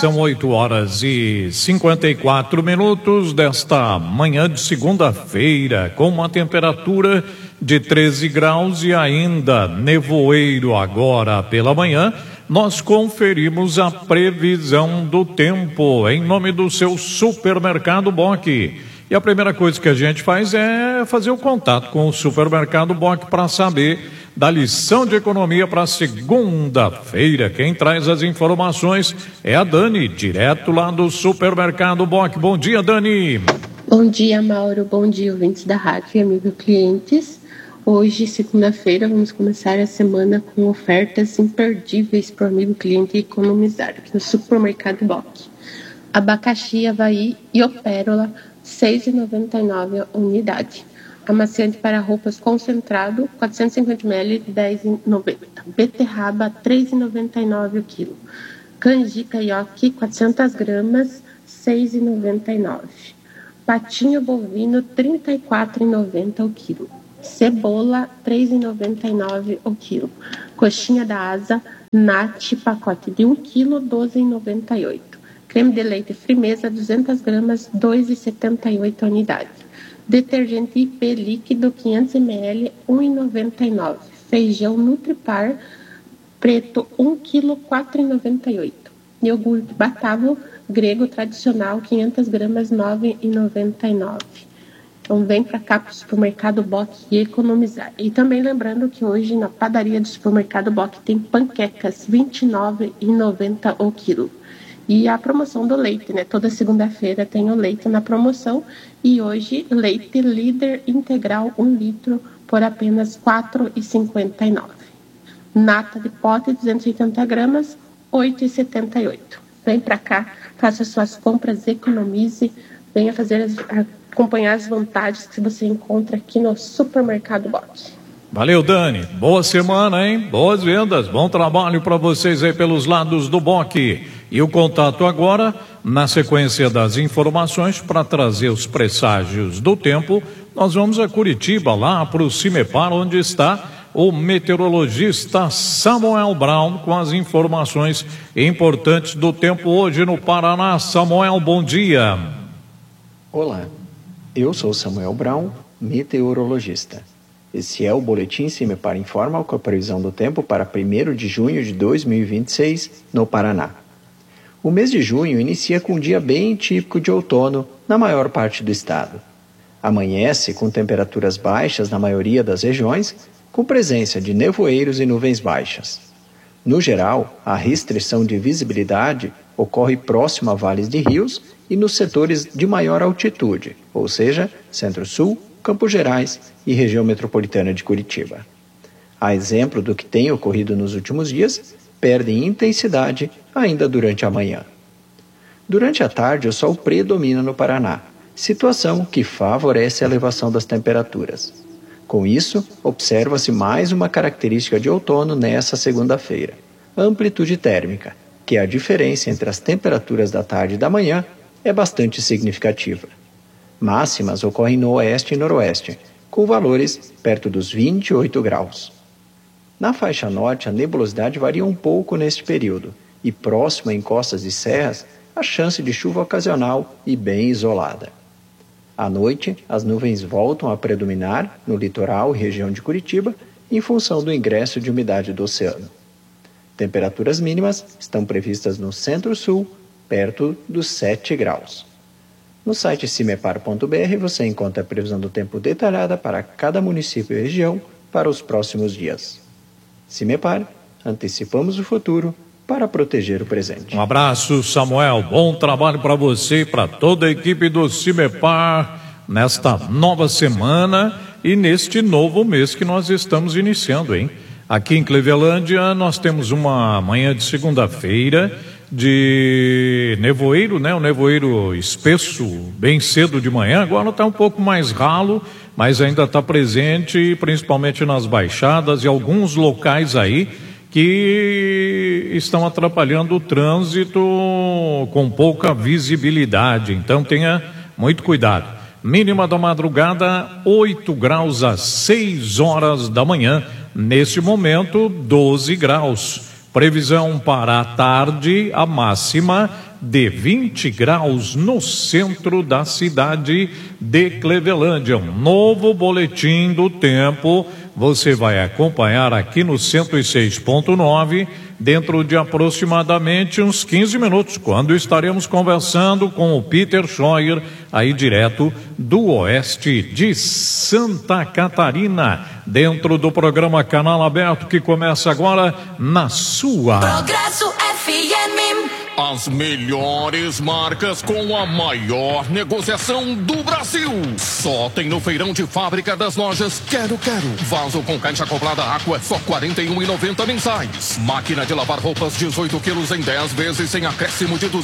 São 8h54 desta manhã de segunda-feira, com uma temperatura de 13 graus e ainda nevoeiro agora pela manhã. Nós conferimos a previsão do tempo em nome do seu Supermercado Bock. E a primeira coisa que a gente faz é fazer o contato com o Supermercado Bock para saber da lição de economia para segunda-feira. Quem traz as informações é a Dani, direto lá do Supermercado Bock. Bom dia, Dani. Bom dia, Mauro. Bom dia, ouvintes da rádio e amigos clientes. Hoje, segunda-feira, vamos começar a semana com ofertas imperdíveis para o amigo cliente economizar aqui no Supermercado Bock. Abacaxi, Avaí e Opérola, R$ 6,99 a unidade. Amaciante para roupas concentrado, 450 ml, R$ 10,90. Beterraba, R$ 3,99 o quilo. Canjica Yoki, 400 gramas, R$ 6,99. Patinho bovino, R$ 34,90 o quilo. Cebola, R$ 3,99 o quilo. Coxinha da asa, Nat, pacote de 1 quilo, R$ 12,98. Creme de leite Frimeza, 200 gramas, R$ 2,78 a unidade. Detergente IP líquido, 500 ml, R$ 1,99. Feijão Nutripar, preto, 1 kg, R$ 4,98. Iogurte Batavo, grego tradicional, 500 gramas, R$ 9,99. Então vem para cá para o Supermercado Bock e economizar. E também lembrando que hoje na padaria do Supermercado Bock tem panquecas, R$ 29,90 o quilo. E a promoção do leite, né? Toda segunda-feira tem o leite na promoção. E hoje, leite líder integral 1 litro por apenas R$ 4,59. Nata de pote 280 gramas, R$ 8,78. Vem para cá, faça suas compras, economize. Venha acompanhar as vantagens que você encontra aqui no Supermercado Bock. Valeu, Dani. Boa semana, hein? Boas vendas, bom trabalho para vocês aí pelos lados do Bock. E o contato agora, na sequência das informações, para trazer os presságios do tempo, nós vamos a Curitiba, lá para o Cimepar, onde está o meteorologista Samuel Brown, com as informações importantes do tempo hoje no Paraná. Samuel, bom dia. Olá, eu sou Samuel Brown, meteorologista. Esse é o Boletim Cimepar Informa com a previsão do tempo para 1º de junho de 2026, no Paraná. O mês de junho inicia com um dia bem típico de outono na maior parte do estado. Amanhece com temperaturas baixas na maioria das regiões, com presença de nevoeiros e nuvens baixas. No geral, a restrição de visibilidade ocorre próximo a vales de rios e nos setores de maior altitude, ou seja, Centro-Sul, Campos Gerais e região metropolitana de Curitiba. A exemplo do que tem ocorrido nos últimos dias, perdem intensidade ainda durante a manhã. Durante a tarde, o sol predomina no Paraná, situação que favorece a elevação das temperaturas. Com isso, observa-se mais uma característica de outono nessa segunda-feira, a amplitude térmica, que é a diferença entre as temperaturas da tarde e da manhã, é bastante significativa. Máximas ocorrem no oeste e noroeste, com valores perto dos 28 graus. Na faixa norte, a nebulosidade varia um pouco neste período, e próximo a encostas e serras, a chance de chuva ocasional e bem isolada. À noite, as nuvens voltam a predominar no litoral e região de Curitiba, em função do ingresso de umidade do oceano. Temperaturas mínimas estão previstas no centro-sul, perto dos 7 graus. No site cimepar.br você encontra a previsão do tempo detalhada para cada município e região para os próximos dias. Cimepar, antecipamos o futuro para proteger o presente. Um abraço, Samuel. Bom trabalho para você e para toda a equipe do Cimepar nesta nova semana e neste novo mês que nós estamos iniciando, hein? Aqui em Clevelândia nós temos uma manhã de segunda-feira de nevoeiro, né? Um nevoeiro espesso, bem cedo de manhã. Agora está um pouco mais ralo, mas ainda está presente, principalmente nas baixadas e alguns locais aí que estão atrapalhando o trânsito com pouca visibilidade. Então tenha muito cuidado. Mínima da madrugada, 8 graus às 6 horas da manhã. Neste momento, 12 graus. Previsão para a tarde, a máxima de 20 graus no centro da cidade de Clevelândia. Um novo boletim do tempo você vai acompanhar aqui no 106.9 dentro de aproximadamente uns 15 minutos, quando estaremos conversando com o Peter Scheuer, aí direto do oeste de Santa Catarina, dentro do programa Canal Aberto, que começa agora na sua Progresso FM. As melhores marcas com a maior negociação do Brasil. Só tem no feirão de fábrica das lojas Quero Quero. Vaso com caixa acoplada Aqua, só R$ 41,90 mensais. Máquina de lavar roupas 18 quilos em 10 vezes sem acréscimo de R$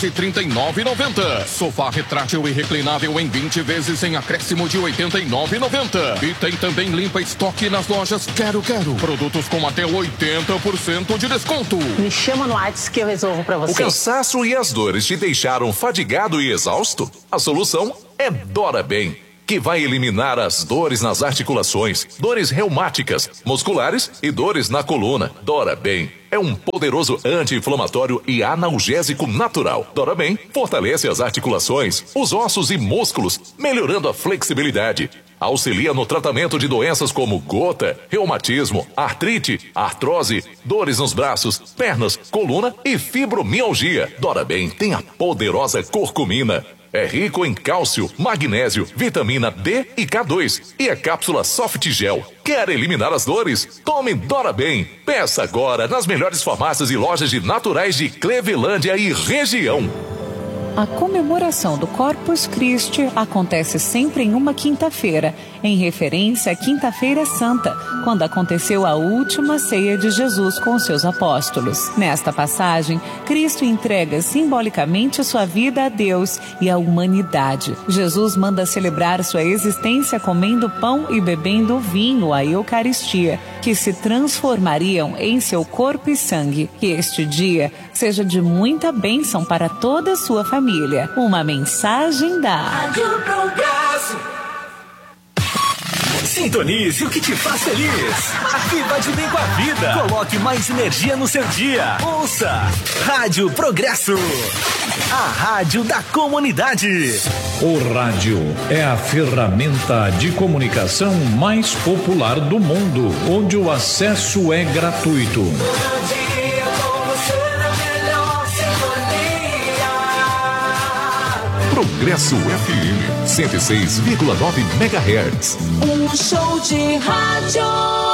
239,90. Sofá retrátil e reclinável em 20 vezes sem acréscimo de R$ 89,90. E tem também limpa estoque nas lojas Quero Quero. Produtos com até 80% de desconto. Me chama no WhatsApp que eu resolvo pra você. O cansaço e as dores te deixaram fadigado e exausto? A solução é Dora Bem, que vai eliminar as dores nas articulações, dores reumáticas, musculares e dores na coluna. Dora Bem é um poderoso anti-inflamatório e analgésico natural. Dora Bem fortalece as articulações, os ossos e músculos, melhorando a flexibilidade. Auxilia no tratamento de doenças como gota, reumatismo, artrite, artrose, dores nos braços, pernas, coluna e fibromialgia. Dora Bem tem a poderosa curcumina. É rico em cálcio, magnésio, vitamina D e K2 e a cápsula Soft Gel. Quer eliminar as dores? Tome Dora Bem. Peça agora nas melhores farmácias e lojas de naturais de Clevelândia e região. A comemoração do Corpus Christi acontece sempre em uma quinta-feira, em referência à Quinta-feira Santa, quando aconteceu a última ceia de Jesus com seus apóstolos. Nesta passagem, Cristo entrega simbolicamente sua vida a Deus e à humanidade. Jesus manda celebrar sua existência comendo pão e bebendo vinho, a Eucaristia, que se transformariam em seu corpo e sangue. Que este dia seja de muita bênção para toda a sua família. Uma mensagem da Rádio Progresso. Sintonize o que te faz feliz. Viva de bem com a vida. Coloque mais energia no seu dia. Ouça Rádio Progresso, a rádio da comunidade. O rádio é a ferramenta de comunicação mais popular do mundo, onde o acesso é gratuito. Progresso FM 106,9 MHz. Um show de rádio.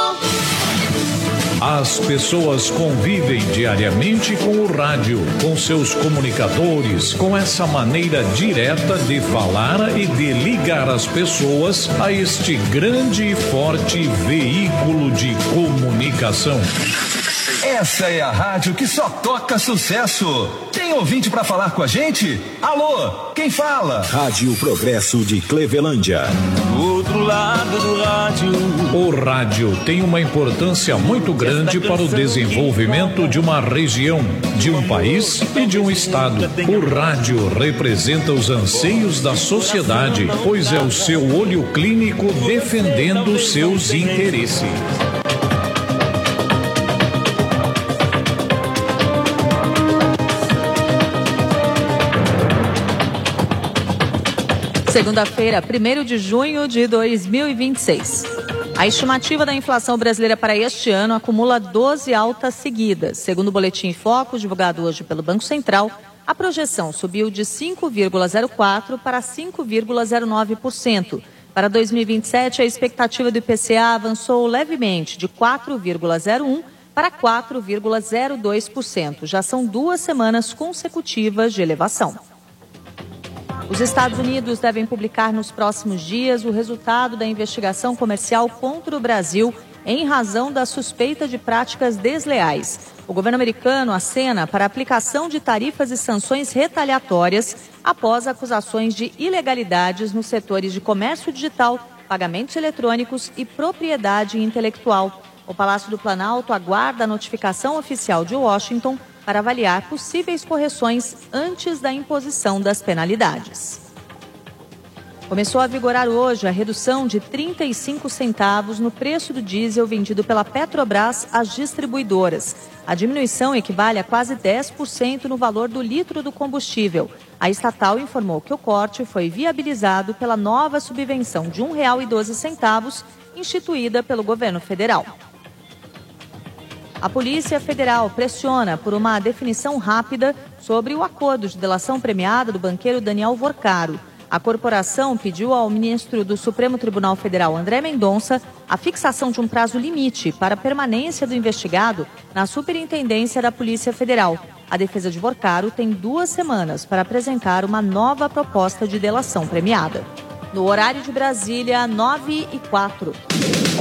As pessoas convivem diariamente com o rádio, com seus comunicadores, com essa maneira direta de falar e de ligar as pessoas a este grande e forte veículo de comunicação. Essa é a rádio que só toca sucesso. Tem ouvinte pra falar com a gente? Alô, quem fala? Rádio Progresso de Clevelândia. Do outro lado do rádio. O rádio tem uma importância muito grande para o desenvolvimento de uma região, de um país e de um estado. O rádio representa os anseios da sociedade, pois é o seu olho clínico defendendo seus interesses. Segunda-feira, 1º de junho de 2026. A estimativa da inflação brasileira para este ano acumula 12 altas seguidas. Segundo o Boletim Foco, divulgado hoje pelo Banco Central, a projeção subiu de 5,04% para 5,09%. Para 2027, a expectativa do IPCA avançou levemente de 4,01% para 4,02%. Já são 2 semanas consecutivas de elevação. Os Estados Unidos devem publicar nos próximos dias o resultado da investigação comercial contra o Brasil em razão da suspeita de práticas desleais. O governo americano acena para a aplicação de tarifas e sanções retaliatórias após acusações de ilegalidades nos setores de comércio digital, pagamentos eletrônicos e propriedade intelectual. O Palácio do Planalto aguarda a notificação oficial de Washington para avaliar possíveis correções antes da imposição das penalidades. Começou a vigorar hoje a redução de 35 centavos no preço do diesel vendido pela Petrobras às distribuidoras. A diminuição equivale a quase 10% no valor do litro do combustível. A estatal informou que o corte foi viabilizado pela nova subvenção de R$ 1,12, instituída pelo governo federal. A Polícia Federal pressiona por uma definição rápida sobre o acordo de delação premiada do banqueiro Daniel Vorcaro. A corporação pediu ao ministro do Supremo Tribunal Federal, André Mendonça, a fixação de um prazo limite para a permanência do investigado na Superintendência da Polícia Federal. A defesa de Vorcaro tem 2 semanas para apresentar uma nova proposta de delação premiada. No horário de Brasília, 9h04.